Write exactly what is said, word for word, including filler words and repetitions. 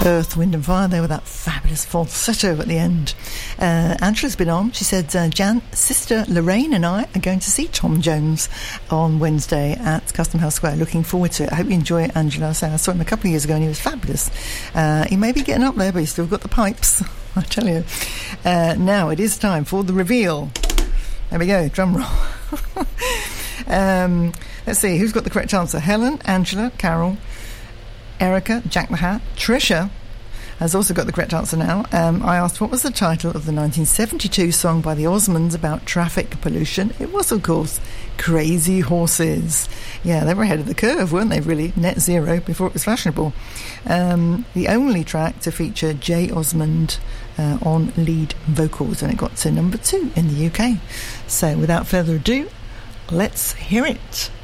Earth, Wind and Fire there with that fabulous falsetto at the end. Uh, Angela's been on. She said, uh, Jan, sister Lorraine and I are going to see Tom Jones on Wednesday at Custom House Square. Looking forward to it. I hope you enjoy it, Angela. I say I saw him a couple of years ago and he was fabulous. Uh, he may be getting up there, but he's still got the pipes, I tell you. Uh, now it is time for the reveal. There we go, drum roll. um, let's see, who's got the correct answer? Helen, Angela, Carol, Erica, Jack the Hat. Tricia has also got the correct answer now. Um, I asked what was the title of the nineteen seventy-two song by the Osmonds about traffic pollution. It was, of course, Crazy Horses. Yeah, they were ahead of the curve, weren't they, really? Net zero before it was fashionable. Um, the only track to feature Jay Osmond uh, on lead vocals, and it got to number two in the U K. So without further ado, let's hear it.